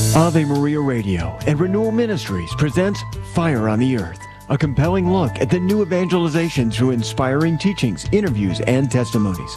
Ave Maria Radio and Renewal Ministries presents Fire on the Earth, a compelling look at the new evangelization through inspiring teachings, interviews, and testimonies.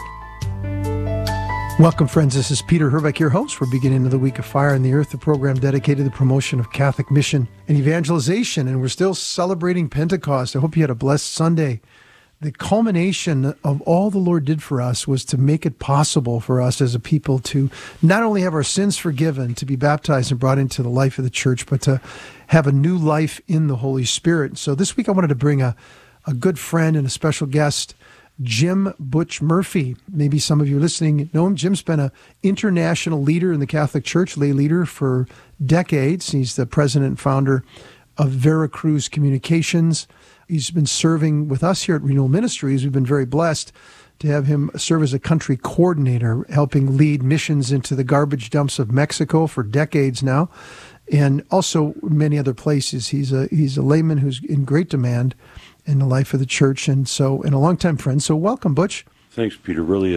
Welcome, friends. This is Peter Herbeck, your host. We're beginning the week of Fire on the Earth, a program dedicated to the promotion of Catholic mission and evangelization, and we're still celebrating Pentecost. I hope you had a blessed Sunday. The culmination of all the Lord did for us was to make it possible for us as a people to not only have our sins forgiven, to be baptized and brought into the life of the church, but to have a new life in the Holy Spirit. So this week I wanted to bring a good friend and a special guest, Jim Butch Murphy. Maybe some of you listening know him. Jim's been an international leader in the Catholic Church, lay leader for decades. He's the president and founder of Veracruz Communications. He's been serving with us here at Renewal Ministries. We've been very blessed to have him serve as a country coordinator, helping lead missions into the garbage dumps of Mexico for decades now, and also many other places. He's a layman who's in great demand in the life of the church, and a longtime friend. So welcome, Butch. Thanks, Peter. Really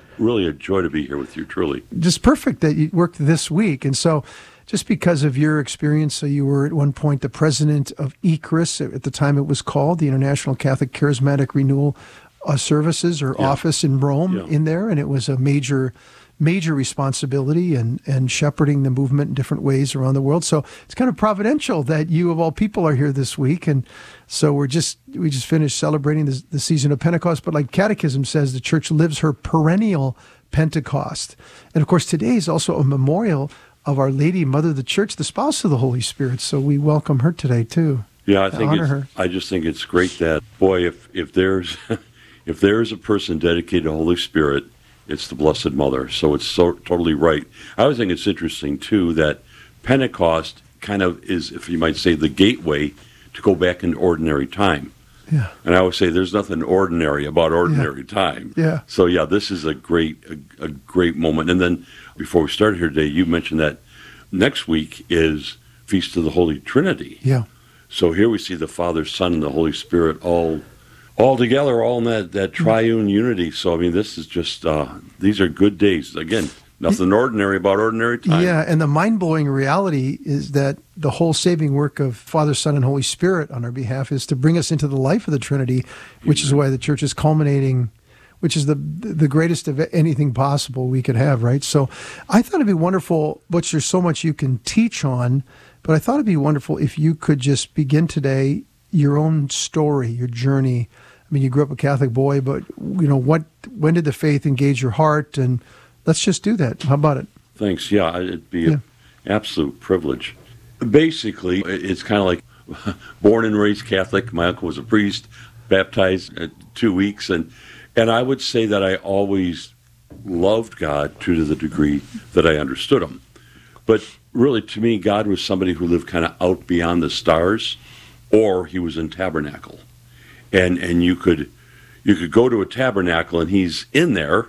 a joy to be here with you, truly. Just perfect that you worked this week. And so just because of your experience, so you were at one point the president of ICRIS, at the time it was called, the International Catholic Charismatic Renewal Services or Office in Rome in there, and it was a major responsibility and shepherding the movement in different ways around the world. So it's kind of providential that you, of all people, are here this week. And so we just finished celebrating the season of Pentecost. But like Catechism says, the church lives her perennial Pentecost. And of course, today is also a memorial of Our Lady, Mother of the Church, the spouse of the Holy Spirit. So we welcome her today too. Yeah, I just think it's great that, boy, if there's if there is a person dedicated to the Holy Spirit, it's the Blessed Mother. So it's totally right. I always think it's interesting too that Pentecost kind of is, if you might say, the gateway to go back into ordinary time. Yeah. And I always say there's nothing ordinary about ordinary time. Yeah. So yeah, this is a great moment. And then before we started here today, you mentioned that next week is Feast of the Holy Trinity. Yeah. So here we see the Father, Son, and the Holy Spirit all together, all in that triune unity. So I mean, this is just these are good days. Again, nothing ordinary about ordinary time. Yeah, and the mind-blowing reality is that the whole saving work of Father, Son, and Holy Spirit on our behalf is to bring us into the life of the Trinity, which is why the church is culminating, which is the greatest of anything possible we could have, right? So I thought it'd be wonderful, Butch, there's so much you can teach on, but I thought it'd be wonderful if you could just begin today your own story, your journey. I mean, you grew up a Catholic boy, but when did the faith engage your heart? And let's just do that. How about it? Thanks. Yeah, it'd be an absolute privilege. Basically, it's kind of like born and raised Catholic. My uncle was a priest, baptized at 2 weeks, and I would say that I always loved God to the degree that I understood him. But really, to me, God was somebody who lived kind of out beyond the stars, or he was in tabernacle. And you could go to a tabernacle and he's in there,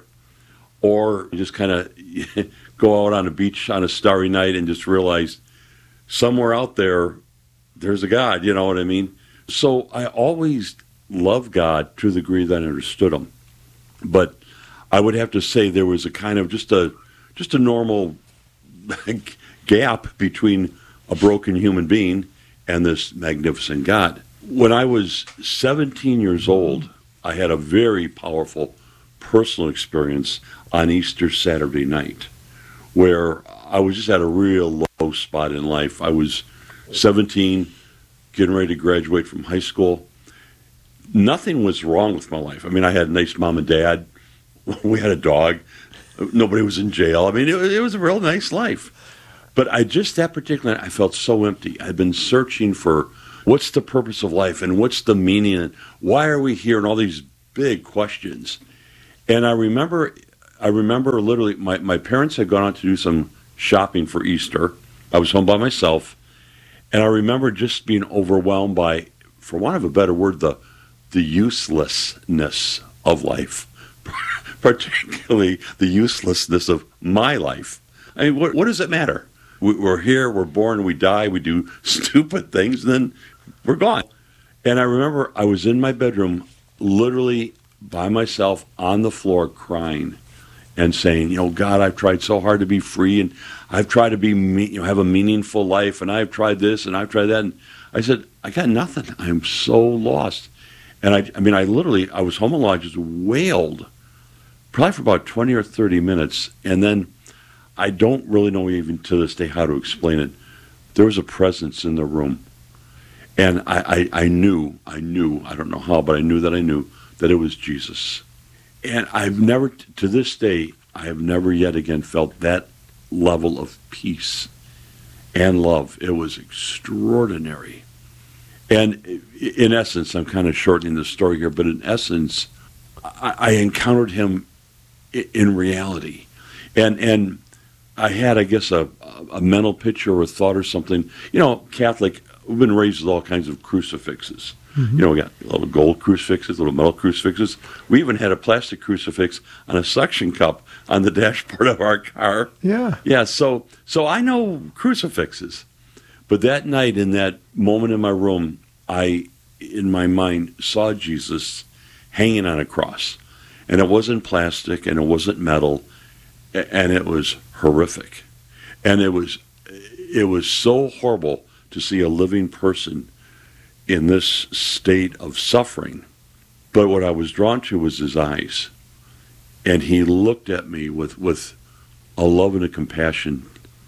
or just kind of go out on a beach on a starry night and just realize somewhere out there's a God, you know what I mean? So I always loved God to the degree that I understood him. But I would have to say there was a kind of just a normal gap between a broken human being and this magnificent God. When I was 17 years old, I had a very powerful personal experience on Easter Saturday night, where I was just at a real low spot in life. I was 17, getting ready to graduate from high school. Nothing was wrong with my life. I mean, I had a nice mom and dad. We had a dog. Nobody was in jail. I mean, it was a real nice life. But that particular night, I felt so empty. I'd been searching for what's the purpose of life and what's the meaning and why are we here and all these big questions. And I remember literally my parents had gone out to do some shopping for Easter. I was home by myself, and I remember just being overwhelmed by, for want of a better word, the uselessness of life, particularly the uselessness of my life. I mean, what does it matter? We're here, we're born, we die, we do stupid things, and then we're gone. And I remember I was in my bedroom, literally by myself on the floor crying. and saying, God, I've tried so hard to be free, and I've tried to be, have a meaningful life, and I've tried this, and I've tried that. And I said, I got nothing. I'm so lost. And I was home alone. I just wailed, probably for about 20 or 30 minutes. And then I don't really know even to this day how to explain it. There was a presence in the room. And I knew, I don't know how, but I knew that it was Jesus. And I've never, to this day, I have never yet again felt that level of peace and love. It was extraordinary. And in essence, I'm kind of shortening the story here, but in essence, I encountered him in reality. And I had, I guess, a mental picture or a thought or something. Catholic, we've been raised with all kinds of crucifixes. Mm-hmm. We got little gold crucifixes, little metal crucifixes. We even had a plastic crucifix on a suction cup on the dashboard of our car. Yeah. Yeah, so I know crucifixes. But that night, in that moment in my room, I, in my mind, saw Jesus hanging on a cross. And it wasn't plastic, and it wasn't metal, and it was horrific. And it was so horrible to see a living person in this state of suffering. But what I was drawn to was his eyes. And he looked at me with a love and a compassion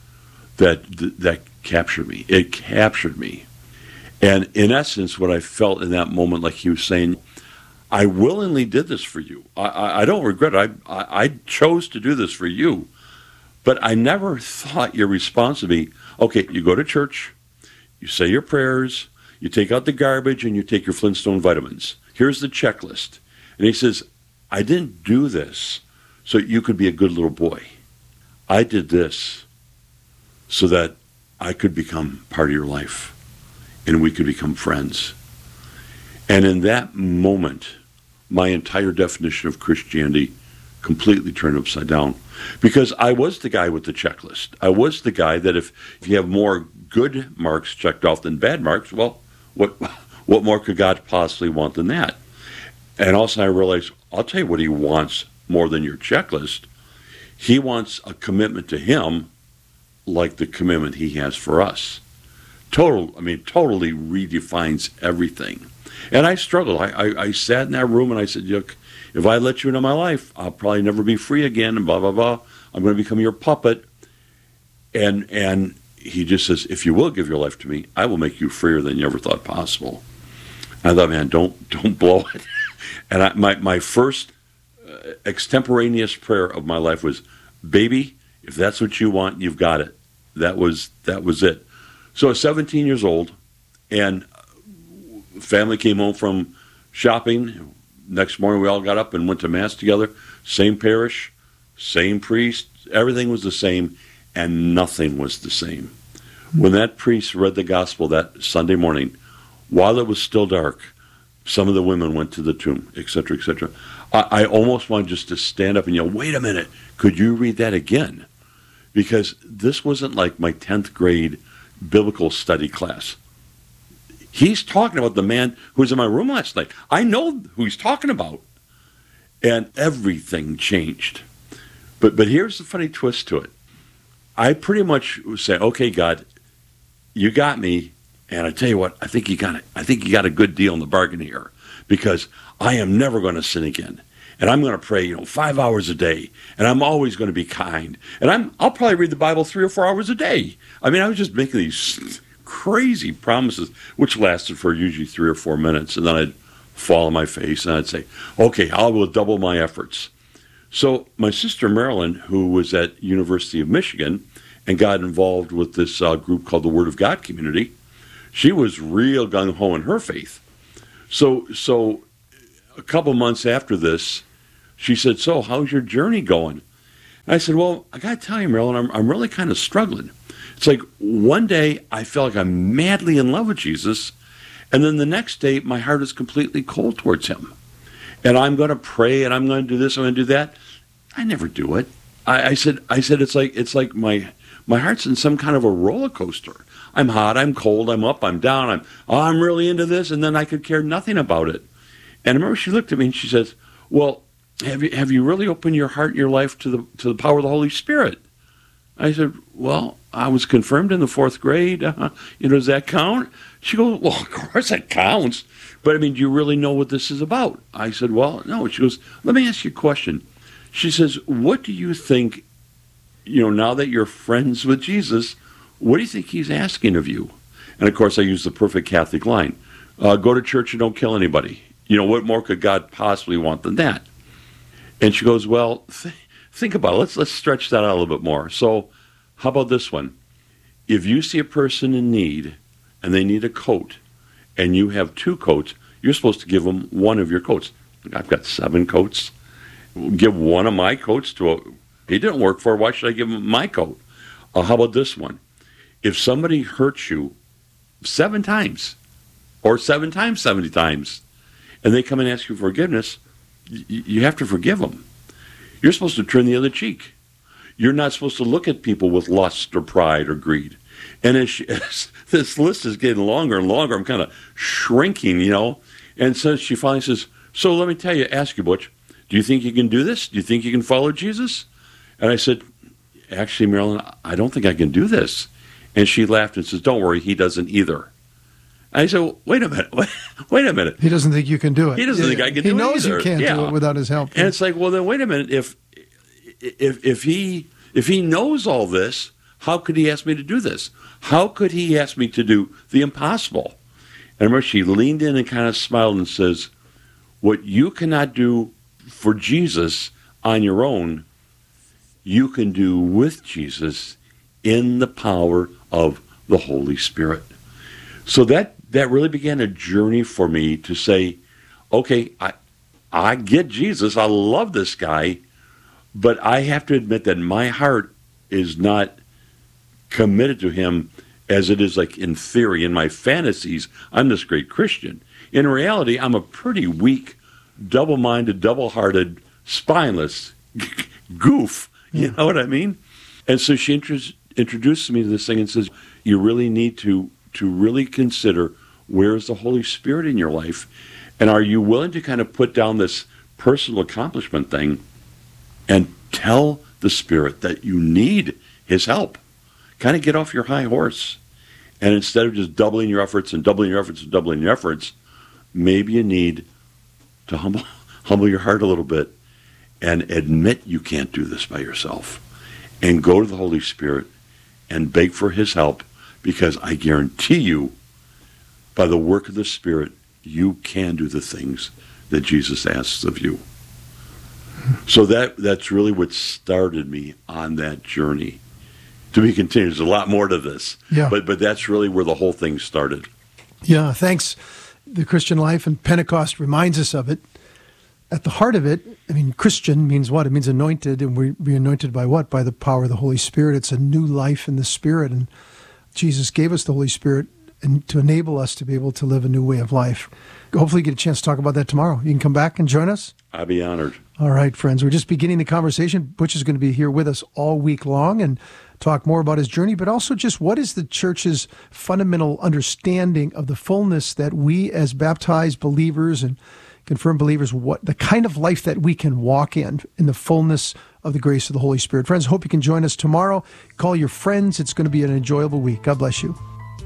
that captured me. It captured me. And in essence, what I felt in that moment, like he was saying, I willingly did this for you. I don't regret it. I chose to do this for you. But I never thought your response would be, okay, you go to church, you say your prayers, you take out the garbage, and you take your Flintstone vitamins. Here's the checklist. And he says, I didn't do this so you could be a good little boy. I did this so that I could become part of your life, and we could become friends. And in that moment, my entire definition of Christianity completely turned upside down. Because I was the guy with the checklist. I was the guy that if you have more good marks checked off than bad marks, well, what more could God possibly want than that? And also I realized, I'll tell you what he wants more than your checklist. He wants a commitment to him like the commitment he has for us. Totally redefines everything. And I struggled. I sat in that room and I said, look, if I let you into my life, I'll probably never be free again, and blah, blah, blah. I'm going to become your puppet. And he just says, if you will give your life to me, I will make you freer than you ever thought possible. And I thought, man, don't blow it. And my first extemporaneous prayer of my life was, baby, if that's what you want, you've got it. That was it. So I was 17 years old, and family came home from shopping. Next morning, we all got up and went to Mass together. Same parish, same priest. Everything was the same, and nothing was the same. When that priest read the gospel that Sunday morning, while it was still dark, some of the women went to the tomb, etc., etc. I almost wanted just to stand up and yell, wait a minute, could you read that again? Because this wasn't like my 10th grade biblical study class. He's talking about the man who was in my room last night. I know who he's talking about. And everything changed. But here's the funny twist to it. I pretty much say, okay, God, you got me, and I tell you what, I think you got a good deal in the bargain here, because I am never going to sin again. And I'm going to pray, 5 hours a day, and I'm always going to be kind. And I'll probably read the Bible 3 or 4 hours a day. I was just making these crazy promises, which lasted for usually 3 or 4 minutes, and then I'd fall on my face, and I'd say, okay, I will double my efforts. So my sister Marilyn, who was at University of Michigan and got involved with this group called the Word of God Community, she was real gung-ho in her faith. So a couple months after this, she said, so how's your journey going? And I said, well, I got to tell you, Marilyn, I'm really kind of struggling. It's like one day I feel like I'm madly in love with Jesus, and then the next day my heart is completely cold towards him. And I'm going to pray, and I'm going to do this, I'm going to do that. I never do it. I said it's like my heart's in some kind of a roller coaster. I'm hot, I'm cold, I'm up, I'm down, I'm really into this, and then I could care nothing about it. And I remember she looked at me and she says, well, have you really opened your heart and your life to the power of the Holy Spirit? I said, well, I was confirmed in the 4th grade. Does that count? She goes, well, of course it counts. But, do you really know what this is about? I said, well, no. She goes, let me ask you a question. She says, what do you think, now that you're friends with Jesus, what do you think he's asking of you? And, of course, I use the perfect Catholic line. Go to church and don't kill anybody. What more could God possibly want than that? And she goes, well, think about it. Let's stretch that out a little bit more. So how about this one? If you see a person in need and they need a coat and you have 2 coats, you're supposed to give them one of your coats. I've got 7 coats. Give one of my coats he didn't work for. Why should I give him my coat? How about this one? If somebody hurts you 7 times or 7 times 70 times and they come and ask you forgiveness, you have to forgive them. You're supposed to turn the other cheek. You're not supposed to look at people with lust or pride or greed. And as this list is getting longer and longer, I'm kind of shrinking, And so she finally says, so let me ask you, Butch, do you think you can do this? Do you think you can follow Jesus? And I said, actually, Marilyn, I don't think I can do this. And she laughed and says, don't worry, he doesn't either. I said, well, wait a minute. He doesn't think you can do it. He doesn't think I can do it either. He knows you can't do it without his help. And it's like, well, then wait a minute. If he knows all this, how could he ask me to do this? How could he ask me to do the impossible? And I remember she leaned in and kind of smiled and says, what you cannot do for Jesus on your own, you can do with Jesus in the power of the Holy Spirit. So that really began a journey for me to say, okay, I get Jesus. I love this guy, but I have to admit that my heart is not committed to him as it is like in theory. In my fantasies, I'm this great Christian. In reality, I'm a pretty weak, double-minded, double-hearted, spineless goof. You know what I mean? And so she introduced me to this thing and says, you really need to really consider, where is the Holy Spirit in your life? And are you willing to kind of put down this personal accomplishment thing and tell the Spirit that you need his help? Kind of get off your high horse. And instead of just doubling your efforts and doubling your efforts and doubling your efforts, maybe you need to humble your heart a little bit and admit you can't do this by yourself. And go to the Holy Spirit and beg for his help, because I guarantee you, by the work of the Spirit, you can do the things that Jesus asks of you. So that's really what started me on that journey. To be continued. There's a lot more to this. Yeah. But that's really where the whole thing started. Yeah, thanks. The Christian life and Pentecost reminds us of it. At the heart of it, Christian means what? It means anointed, and we're anointed by what? By the power of the Holy Spirit. It's a new life in the Spirit, and Jesus gave us the Holy Spirit and to enable us to be able to live a new way of life. Hopefully you get a chance to talk about that tomorrow. You can come back and join us. I'd be honored. All right, friends. We're just beginning the conversation. Butch is going to be here with us all week long and talk more about his journey, but also just what is the church's fundamental understanding of the fullness that we as baptized believers and confirmed believers, what the kind of life that we can walk in the fullness of the grace of the Holy Spirit. Friends, hope you can join us tomorrow. Call your friends. It's going to be an enjoyable week. God bless you.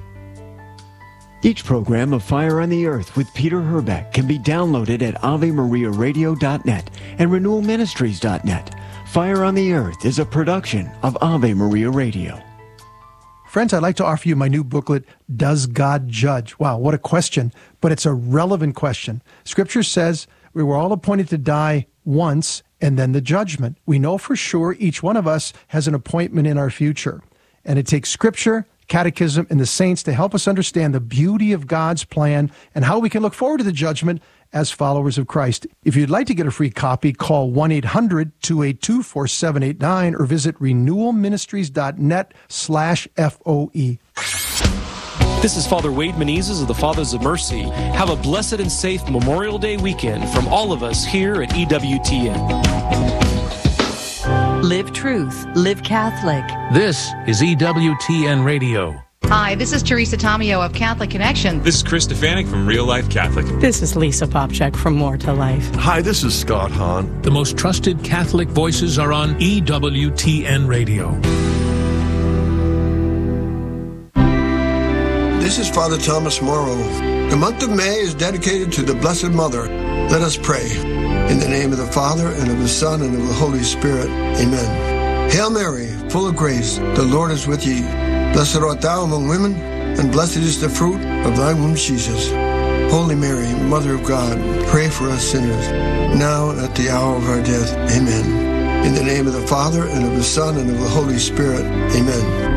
Each program of Fire on the Earth with Peter Herbeck can be downloaded at AveMariaRadio.net and RenewalMinistries.net. Fire on the Earth is a production of Ave Maria Radio. Friends, I'd like to offer you my new booklet, Does God Judge? Wow, what a question, but it's a relevant question. Scripture says we were all appointed to die once and then the judgment. We know for sure each one of us has an appointment in our future. And it takes Scripture, Catechism, and the saints to help us understand the beauty of God's plan and how we can look forward to the judgment as followers of Christ. If you'd like to get a free copy, call 1-800-282-4789 or visit renewalministries.net/FOE. This is Father Wade Menezes of the Fathers of Mercy. Have a blessed and safe Memorial Day weekend from all of us here at EWTN. Live truth, live Catholic. This is EWTN Radio. Hi, this is Teresa Tomeo of Catholic Connection. This is Chris Stefanik from Real Life Catholic. This is Lisa Popchak from More to Life. Hi, this is Scott Hahn. The most trusted Catholic voices are on EWTN Radio. This is Father Thomas Morrow. The month of May is dedicated to the Blessed Mother. Let us pray. In the name of the Father, and of the Son, and of the Holy Spirit. Amen. Hail Mary, full of grace, the Lord is with thee. Blessed art thou among women, and blessed is the fruit of thy womb, Jesus. Holy Mary, Mother of God, pray for us sinners, now and at the hour of our death. Amen. In the name of the Father, and of the Son, and of the Holy Spirit. Amen.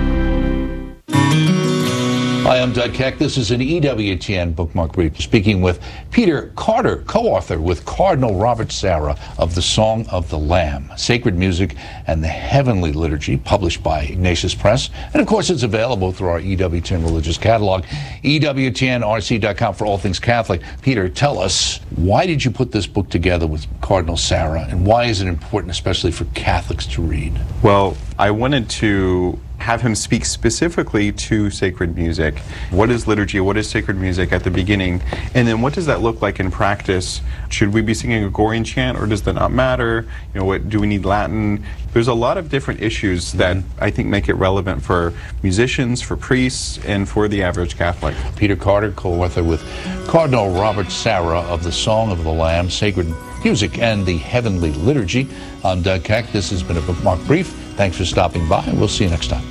Hi, I'm Doug Keck. This is an EWTN Bookmark Brief, speaking with Peter Carter, co-author with Cardinal Robert Sarah of The Song of the Lamb, Sacred Music and the Heavenly Liturgy, published by Ignatius Press. And of course, it's available through our EWTN Religious Catalog, EWTNRC.com for all things Catholic. Peter, tell us, why did you put this book together with Cardinal Sarah, and why is it important, especially for Catholics, to read? Well, I wanted to have him speak specifically to sacred music. What is liturgy? What is sacred music at the beginning? And then what does that look like in practice? Should we be singing a Gregorian chant, or does that not matter? You know, what do we need Latin? There's a lot of different issues that I think make it relevant for musicians, for priests, and for the average Catholic. Peter Carter, co-author with Cardinal Robert Sarah of The Song of the Lamb, Sacred Music and the Heavenly Liturgy. I'm Doug Keck. This has been a Bookmark Brief. Thanks for stopping by, and we'll see you next time.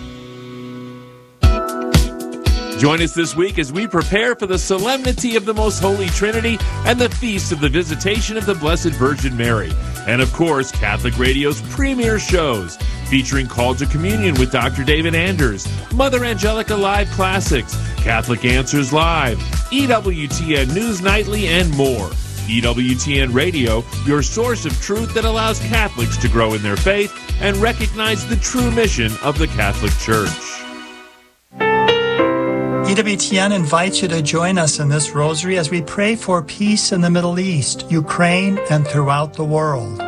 Join us this week as we prepare for the solemnity of the Most Holy Trinity and the feast of the Visitation of the Blessed Virgin Mary. And of course, Catholic Radio's premier shows, featuring Call to Communion with Dr. David Anders, Mother Angelica Live Classics, Catholic Answers Live, EWTN News Nightly, and more. EWTN Radio, your source of truth that allows Catholics to grow in their faith and recognize the true mission of the Catholic Church. EWTN invites you to join us in this rosary as we pray for peace in the Middle East, Ukraine, and throughout the world.